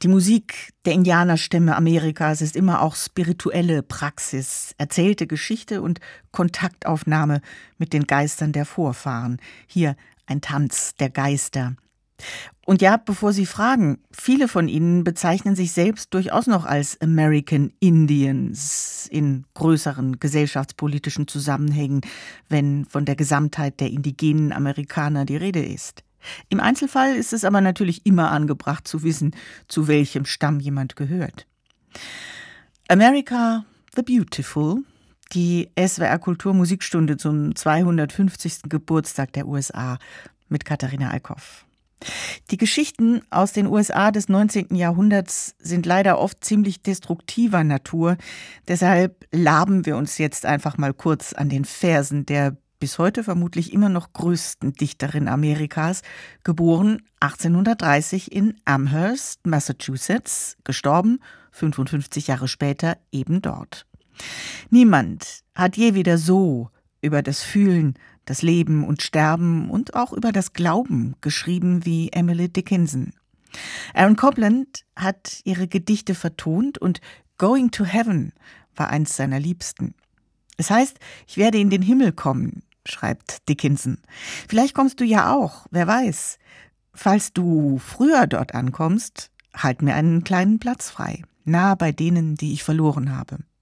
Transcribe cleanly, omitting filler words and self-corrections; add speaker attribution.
Speaker 1: Die Musik der Indianerstämme Amerikas ist immer auch spirituelle Praxis, erzählte Geschichte und Kontaktaufnahme mit den Geistern der Vorfahren. Hier ein Tanz der Geister. Und ja, bevor Sie fragen, viele von ihnen bezeichnen sich selbst durchaus noch als American Indians in größeren gesellschaftspolitischen Zusammenhängen, wenn von der Gesamtheit der indigenen Amerikaner die Rede ist. Im Einzelfall ist es aber natürlich immer angebracht zu wissen, zu welchem Stamm jemand gehört. America the Beautiful, die SWR Kulturmusikstunde zum 250. Geburtstag der USA mit Katharina Eickhoff. Die Geschichten aus den USA des 19. Jahrhunderts sind leider oft ziemlich destruktiver Natur. Deshalb laben wir uns jetzt einfach mal kurz an den Versen der bis heute vermutlich immer noch größten Dichterin Amerikas, geboren 1830 in Amherst, Massachusetts, gestorben 55 Jahre später eben dort. Niemand hat je wieder so über das Fühlen, das Leben und Sterben und auch über das Glauben geschrieben wie Emily Dickinson. Aaron Copland hat ihre Gedichte vertont und Going to Heaven war eins seiner Liebsten. Es heißt, ich werde in den Himmel kommen, schreibt Dickinson. Vielleicht kommst du ja auch, wer weiß. Falls du früher dort ankommst, halt mir einen kleinen Platz frei, nah bei denen, die ich verloren habe.